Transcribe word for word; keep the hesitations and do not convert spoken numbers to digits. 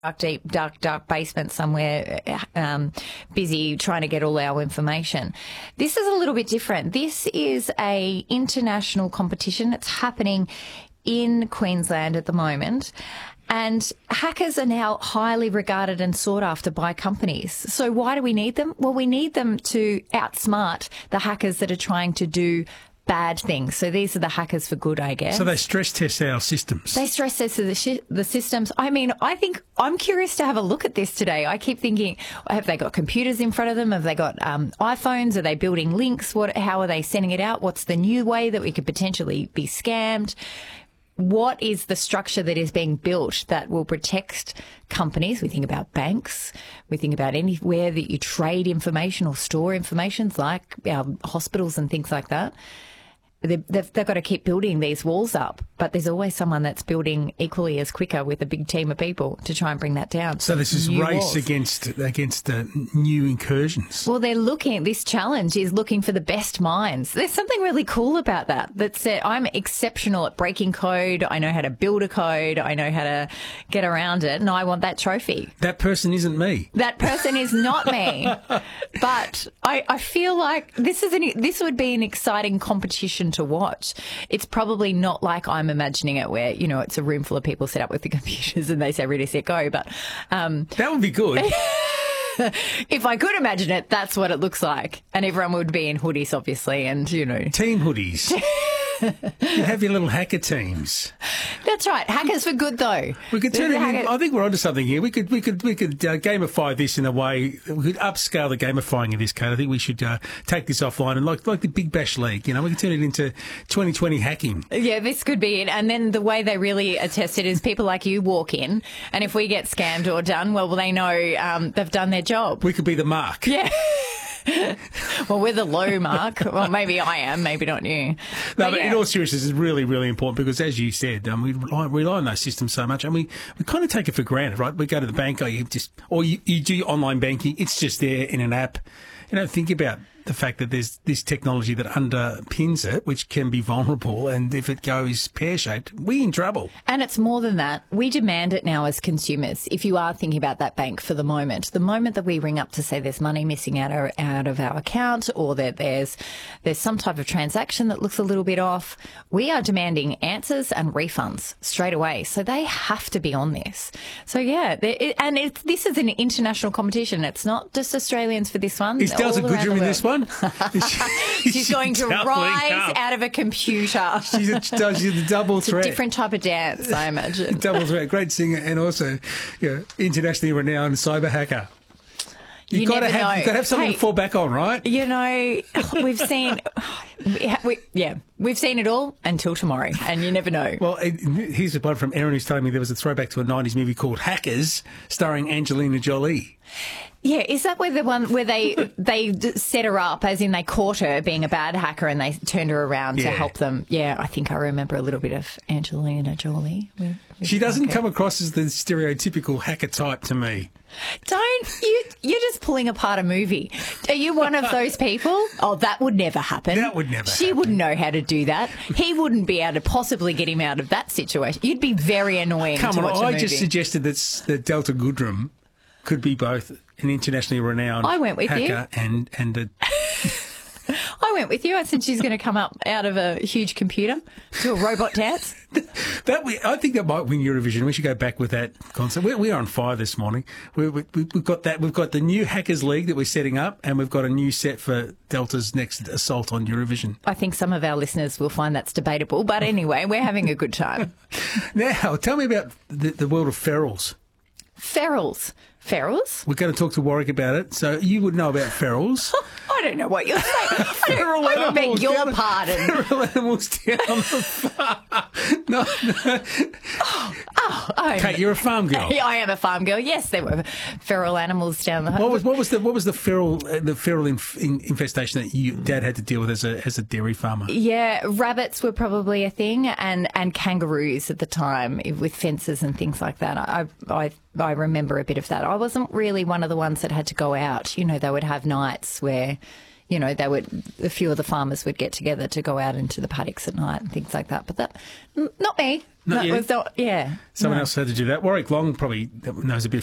dark, deep, dark, dark basement somewhere, um, busy trying to get all our information. This is a little bit different. This is a international competition. It's happening in Queensland at the moment. And hackers are now highly regarded and sought after by companies. So why do we need them? Well, we need them to outsmart the hackers that are trying to do bad things. So these are the hackers for good, I guess. So they stress test our systems. They stress test the, sh- the systems. I mean, I think I'm curious to have a look at this today. I keep thinking, have they got computers in front of them? Have they got um, iPhones? Are they building links? What? How are they sending it out? What's the new way that we could potentially be scammed? What is the structure that is being built that will protect companies? We think about banks. We think about anywhere that you trade information or store information, like um, hospitals and things like that. They've, they've, they've got to keep building these walls up, but there's always someone that's building equally as quicker with a big team of people to try and bring that down. So this is New race walls. against against uh, new incursions. Well, they're looking, this challenge is looking for the best minds. There's something really cool about that. That said, I'm exceptional at breaking code. I know how to build a code. I know how to get around it, and I want that trophy. That person isn't me. That person is not me. But I, I feel like this is an, this would be an exciting competition to watch. It's probably not like I'm imagining it, where, you know, it's a room full of people set up with the computers and they say ready, set, go. But um, that would be good. if I could imagine it, that's what it looks like. And everyone would be in hoodies, obviously, and, you know. Team hoodies. You have your little hacker teams. That's right. Hackers for good, though. We could turn There's it in, hacker- I think we're onto something here. We could we could we could uh, gamify this in a way. We could upscale the gamifying of this, Kate. I think we should uh, take this offline and like like the Big Bash League. You know, we could turn it into twenty twenty hacking. Yeah, this could be it. And then the way they really attest it is people like you walk in, and if we get scammed or done, well, well they know um, they've done their job. We could be the mark. Yeah. Well, we're the low mark. Well, maybe I am, maybe not you. No, But but yeah. in all seriousness, it's really, really important because, as you said, um, we rely, rely on those systems so much, and we, we kind of take it for granted, right? We go to the bank, or you just, or you, you do your online banking, it's just there in an app. You don't think about the fact that there's this technology that underpins it, which can be vulnerable, and if it goes pear-shaped, we're in trouble. And it's more than that. We demand it now as consumers. If you are thinking about that bank for the moment, the moment that we ring up to say there's money missing out, our, out of our account, or that there's there's some type of transaction that looks a little bit off, we are demanding answers and refunds straight away. So they have to be on this. So yeah, it, and it, this is an international competition. It's not just Australians for this one. Is Delta All around Goodrum the in this world. one? She's going to doubling rise up. out of a computer. She's a, she's a double It's a threat. different type of dance, I imagine. Double threat. Great singer and also, you know, internationally renowned cyber hacker. You've You got to never have, know. you've got to have something Hey, to fall back on, right? You know, we've seen, we, ha- we, yeah, we've seen it all until tomorrow, and you never know. Well, it, here's one from Erin who's telling me there was a throwback to a nineties movie called Hackers, starring Angelina Jolie. Yeah, is that where the one where they they d- set her up, as in they caught her being a bad hacker and they turned her around Yeah. to help them? Yeah, I think I remember a little bit of Angelina Jolie. with- with She doesn't hacker. come across as the stereotypical hacker type to me. Don't you? You're just pulling apart a movie. Are you one of those people? Oh, that would never happen. That would never She happen. wouldn't know how to do that. He wouldn't be able to possibly get him out of that situation. You'd be very annoying Come to on, watch a I movie. just suggested that, s- that Delta Goodrum could be both an internationally renowned I went with hacker you. and and a I went with you. I said she's going to come up out of a huge computer, do a robot dance. that. We, I think that might win Eurovision. We should go back with that concept. We, we are on fire this morning. We, we, we've got that. We've got the new Hackers League that we're setting up, and we've got a new set for Delta's next assault on Eurovision. I think some of our listeners will find that's debatable, but anyway, we're having a good time. Now, tell me about the, the world of ferals. Ferals. Ferals? We're going to talk to Warwick about it. So you would know about ferals. I don't know what you're saying. I, Feral don't, I beg animals your down the- pardon. Feral animals down the farm. No, no. Oh, Kate, you're a farm girl. Yeah, I am a farm girl. Yes, there were feral animals down the. What was what was the what was the feral uh, the feral inf- in, infestation that you Dad had to deal with as a as a dairy farmer? Yeah, rabbits were probably a thing, and, and kangaroos at the time with fences and things like that. I, I I remember a bit of that. I wasn't really one of the ones that had to go out. You know, they would have nights where you know, they would, a few of the farmers would get together to go out into the paddocks at night and things like that. But that, n- not me. Not that you? was not, yeah. Someone no. else had to do that. Warwick Long probably knows a bit